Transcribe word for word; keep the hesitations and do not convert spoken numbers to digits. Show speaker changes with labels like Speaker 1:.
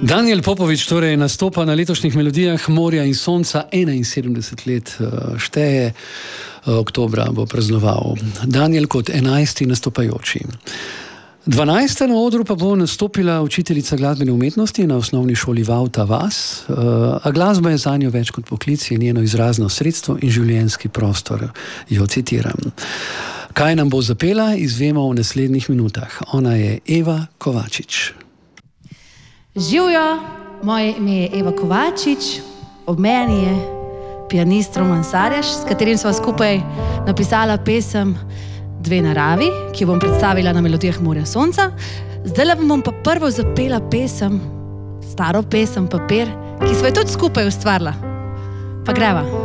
Speaker 1: Daniel Popovič torej nastopa na letošnjih Melodijah morja in sonca, enainsedemdeset let šteje, oktobra bo praznoval. Daniel kot enajsti nastopajoči. dvanajsta na odru pa bo nastopila učiteljica glasbene umetnosti na osnovni šoli Vavta vas, a glasba je zanjo več kot poklic, je njeno izrazno sredstvo in življenjski prostor, jo citiram. Kaj nam bo zapela, izvemo v naslednjih minutah. Ona je Eva Kovačič.
Speaker 2: Živjo, moje ime je Eva Kovačič, ob meni je pianist Roman Sarjaš, s katerim sva skupaj napisala pesem Dve naravi, ki jo bom predstavila na Melodijah morja sonca. Zdaj bom pa prvo zapela pesem, staro pesem Papir, ki sva jo tudi skupaj ustvarila. Pa greva.